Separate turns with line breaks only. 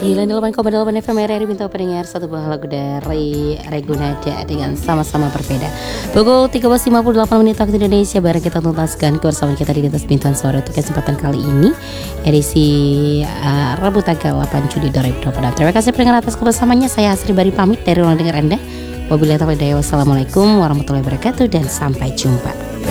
98,8 FM RRI Bintang pendengar satu buah lagu dari Regunada dengan sama-sama berbeda. Pukul 13.58 menit waktu Indonesia bareng kita tuntaskan kebersamaan kita di Lintas Bintang Sore untuk kesempatan kali ini edisi Rabu tanggal 8 Juli 2026. Terima kasih pendengar atas kebersamaannya. Saya Asri Bari pamit dari ruang dengar Anda. Wabillahi taufiq hidayah. Wassalamualaikum warahmatullahi wabarakatuh dan sampai jumpa.